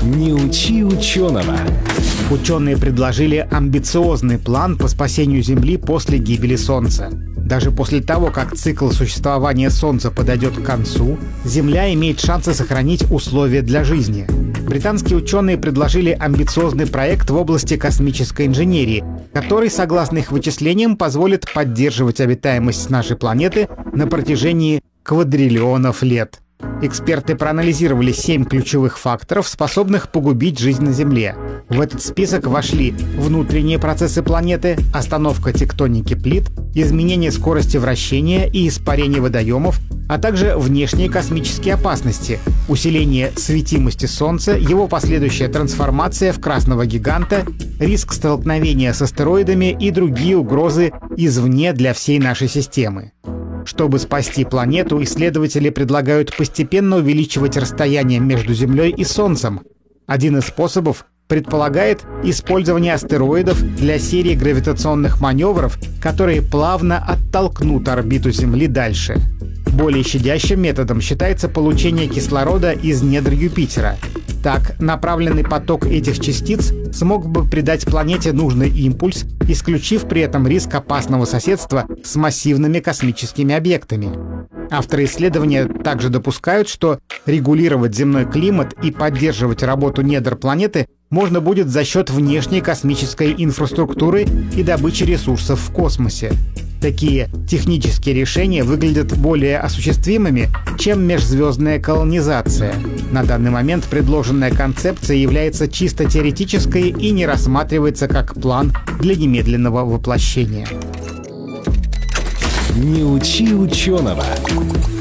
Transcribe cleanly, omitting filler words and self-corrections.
Не учи ученого. Ученые предложили амбициозный план по спасению Земли после гибели Солнца. Даже после того, как цикл существования Солнца подойдет к концу, Земля имеет шансы сохранить условия для жизни. Британские ученые предложили амбициозный проект в области космической инженерии, который, согласно их вычислениям, позволит поддерживать обитаемость нашей планеты на протяжении квадриллионов лет. Эксперты проанализировали 7 ключевых факторов, способных погубить жизнь на Земле. В этот список вошли внутренние процессы планеты, остановка тектоники плит, изменение скорости вращения и испарение водоемов, а также внешние космические опасности, усиление светимости Солнца, его последующая трансформация в красного гиганта, риск столкновения с астероидами и другие угрозы извне для всей нашей системы. Чтобы спасти планету, исследователи предлагают постепенно увеличивать расстояние между Землей и Солнцем. Один из способов предполагает использование астероидов для серии гравитационных маневров, которые плавно оттолкнут орбиту Земли дальше. Более щадящим методом считается получение кислорода из недр Юпитера. Так, направленный поток этих частиц смог бы придать планете нужный импульс, исключив при этом риск опасного соседства с массивными космическими объектами. Авторы исследования также допускают, что регулировать земной климат и поддерживать работу недр планеты можно будет за счет внешней космической инфраструктуры и добычи ресурсов в космосе. Такие технические решения выглядят более осуществимыми, чем межзвездная колонизация. На данный момент предложенная концепция является чисто теоретической и не рассматривается как план для немедленного воплощения. Не учи ученого.